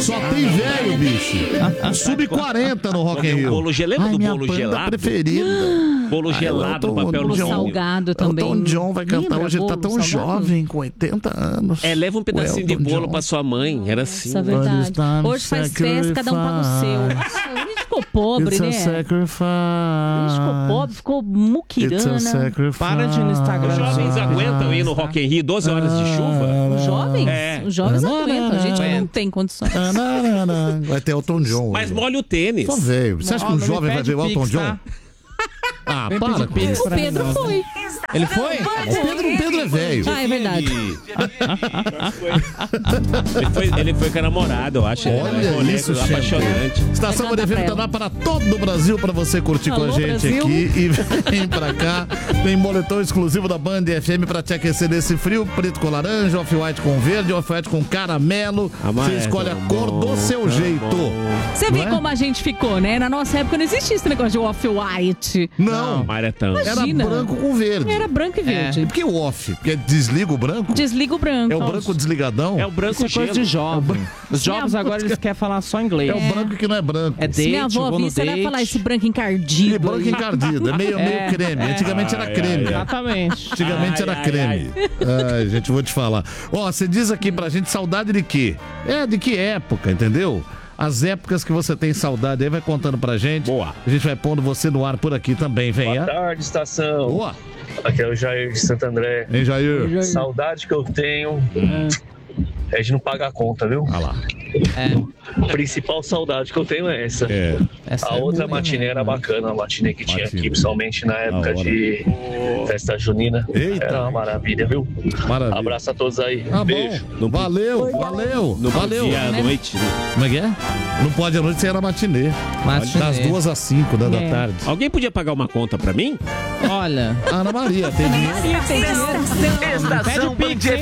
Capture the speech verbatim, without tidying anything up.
Só tem velho, bicho. sub quarenta no Rock in Rio. O bolo gelado, lembra do bolo gelado? Preferido. Bolo gelado, papel Bolo salgado também. O Tom John vai cantar Lembra hoje, ele tá bolo tão salgado? jovem, com oitenta anos. É, leva um pedacinho de Elton bolo John. pra sua mãe. Era assim. Isso é verdade. Hoje faz festa, cada um paga o seu. A gente ficou pobre, It's né? a sacrifice. A gente ficou pobre, ficou muquirana. It's a sacrifice. Para de ir no Instagram. Os jovens aguentam ir no Rock in Rio doze horas de chuva? Os jovens? É. Os jovens aguentam. A gente não tem condições. Vai ter Elton John. Mas molha o tênis. Só velho. Você acha que Ó, um não me jovem vai pede ver o Elton Pix, John? tá? Ah, Vem para pedir com Pix isso. O pra mim, Pedro não. foi. Ele foi? O Pedro, o Pedro é velho. Ah, é verdade. Ele foi, ele foi com a namorada, eu acho. Olha Ele é um isso, moleque apaixonante. Estação Vai Band F M cantar tá pra lá para todo o Brasil para você curtir com a Alô, gente Brasil. aqui e vem pra cá. Tem boletom exclusivo da Band F M pra te aquecer nesse frio, preto com laranja, off-white com verde, off-white com caramelo. Você escolhe a cor do seu jeito. Você vê Não é? como a gente ficou, né? Na nossa época não existia esse negócio de off-white. Não, Maretão. era Imagina. branco com verde. Era branco e verde. E por que o off? Porque desliga o branco? Desliga o branco. É o branco desligadão? É o branco Isso é coisa gelo. de jovem. Os jovens Minha agora eles querem falar só inglês. É o branco que não é branco. É Se date, minha avó vou no visse, ela ia date. falar esse branco encardido. E branco aí. encardido. É meio, meio É, creme. é. Antigamente era Ai, creme. ai, ai. Exatamente. Antigamente Ai, era ai, creme. Ai, gente, vou te falar. Ó, você diz aqui pra gente saudade de quê? É, de que época, entendeu? As épocas que você tem saudade aí, vai contando pra gente. Boa. A gente vai pondo você no ar por aqui também, venha. Boa tarde, estação. Boa. Aqui é o Jair de Santo André. Hein, Jair? Saudade que eu tenho é de não pagar a conta, viu? Olha lá. A principal saudade que eu tenho é essa. É. Essa A é outra boa, matinê né? era bacana, a matinê que tinha Matinê. aqui, principalmente na época hora. de festa junina. Eita. Era uma maravilha, viu? Maravilha. Abraço a todos aí. Tá Beijo. bom. Valeu, valeu. Não valeu. podia à noite. Como é que é? Não pode à noite, você era matinê. Matinê. Das duas às cinco da, da É. tarde. Alguém podia pagar uma conta pra mim? Olha. Ana Maria, tem dinheiro? Pede o Pix, hein?